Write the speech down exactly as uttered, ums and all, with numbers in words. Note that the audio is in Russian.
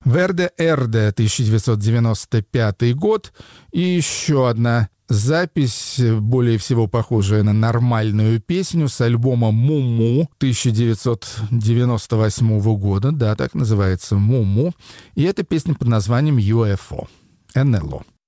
Верде Эрде, тысяча девятьсот девяносто пятый год. И еще одна запись, более всего похожая на нормальную песню, с альбома «Муму» тысяча девятьсот девяносто восьмого года. Да, так называется «Муму». И эта песня под названием ю эф о. эн эл о.